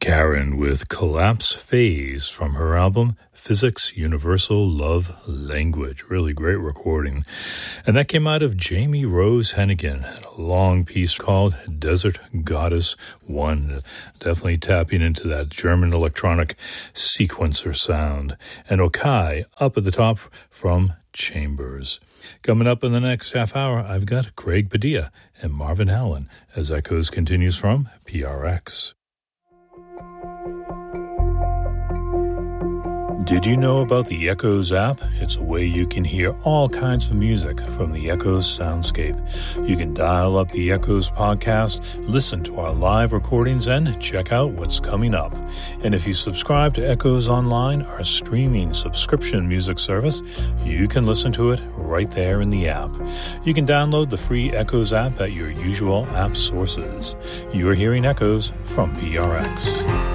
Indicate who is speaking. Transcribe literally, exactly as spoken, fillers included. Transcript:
Speaker 1: Karen with Collapse Phase from her album Physics Universal Love Language. Really great recording. And that came out of Jamie Rose Hennigan, a long piece called Desert Goddess One. Definitely tapping into that German electronic sequencer sound. And Okai up at the top from Chambers. Coming up in the next half hour, I've got Craig Padilla and Marvin Allen as Echoes continues from P R X. Did you know about the Echoes app? It's a way you can hear all kinds of music from the Echoes soundscape. You can dial up the Echoes podcast, listen to our live recordings, and check out what's coming up. And if you subscribe to Echoes Online, our streaming subscription music service, you can listen to it right there in the app. You can download the free Echoes app at your usual app sources. You're hearing Echoes from P R X.